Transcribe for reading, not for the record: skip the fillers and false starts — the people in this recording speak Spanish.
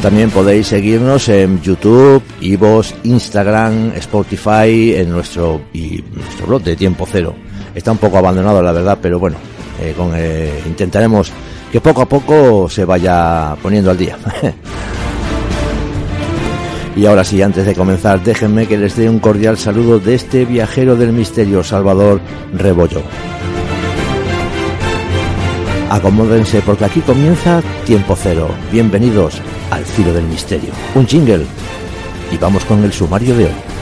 También podéis seguirnos en YouTube, iVoox, Instagram, Spotify, en nuestro blog de Tiempo Cero. Está un poco abandonado, la verdad, pero bueno, intentaremos que poco a poco se vaya poniendo al día. Y ahora sí, antes de comenzar, déjenme que les dé un cordial saludo de este viajero del misterio, Salvador Rebollo. Acomódense porque aquí comienza Tiempo Cero. Bienvenidos al filo del misterio. Un jingle y vamos con el sumario de hoy.